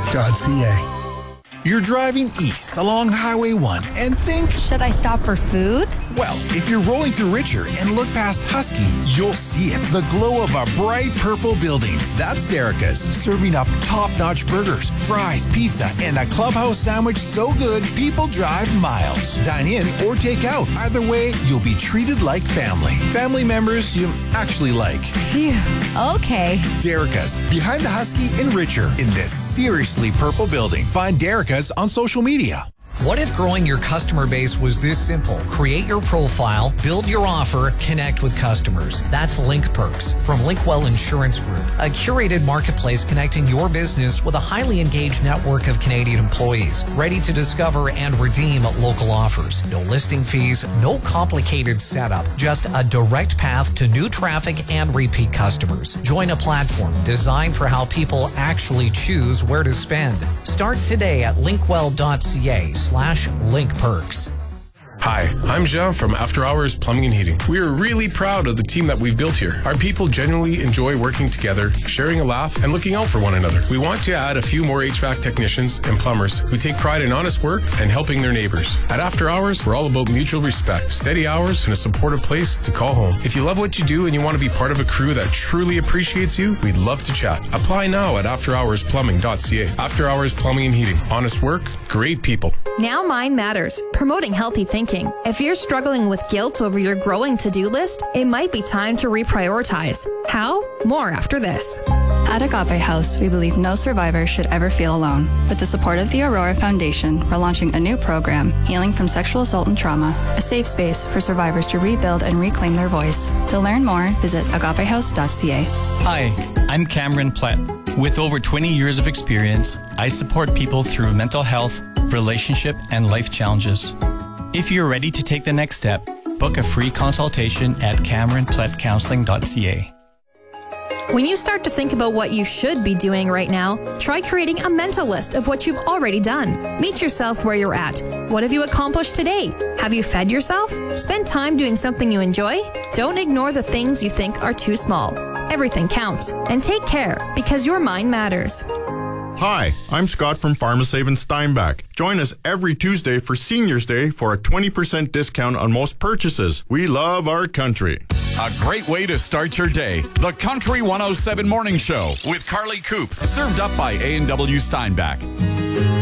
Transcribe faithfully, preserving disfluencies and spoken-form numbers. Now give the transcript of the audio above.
dot c a. You're driving east along Highway one and think, should I stop for food? Well, if you're rolling through Richer and look past Husky, you'll see it. The glow of a bright purple building. That's Derica's, serving up top-notch burgers, fries, pizza, and a clubhouse sandwich so good people drive miles. Dine in or take out. Either way, you'll be treated like family. Family members you actually like. Phew. Okay. Derica's, behind the Husky in Richer, in this seriously purple building. Find Derica's on social media. What if growing your customer base was this simple? Create your profile, build your offer, connect with customers. That's Link Perks from Linkwell Insurance Group, a curated marketplace connecting your business with a highly engaged network of Canadian employees, ready to discover and redeem local offers. No listing fees, no complicated setup, just a direct path to new traffic and repeat customers. Join a platform designed for how people actually choose where to spend. Start today at linkwell dot c a slash link perks. Hi, I'm Jean from After Hours Plumbing and Heating. We are really proud of the team that we've built here. Our people genuinely enjoy working together, sharing a laugh, and looking out for one another. We want to add a few more H V A C technicians and plumbers who take pride in honest work and helping their neighbors. At After Hours, we're all about mutual respect, steady hours, and a supportive place to call home. If you love what you do and you want to be part of a crew that truly appreciates you, we'd love to chat. Apply now at after hours plumbing dot c a. After Hours Plumbing and Heating. Honest work, great people. Now Mind Matters, promoting healthy thinking. If you're struggling with guilt over your growing to-do list, it might be time to reprioritize. How? More after this. At Agape House, we believe no survivor should ever feel alone. With the support of the Aurora Foundation, we're launching a new program, Healing from Sexual Assault and Trauma, a safe space for survivors to rebuild and reclaim their voice. To learn more, visit agape house dot c a. Hi, I'm Cameron Plett. With over twenty years of experience, I support people through mental health, relationship, and life challenges. If you're ready to take the next step, book a free consultation at cameron plett counseling dot c a. When you start to think about what you should be doing right now, try creating a mental list of what you've already done. Meet yourself where you're at. What have you accomplished today? Have you fed yourself? Spend time doing something you enjoy? Don't ignore the things you think are too small. Everything counts. And take care, because your mind matters. Hi, I'm Scott from Pharmasave in Steinbach. Join us every Tuesday for Seniors Day for a twenty percent discount on most purchases. We love our country. A great way to start your day. The Country one oh seven Morning Show with Carly Coop. Served up by A and W Steinbach.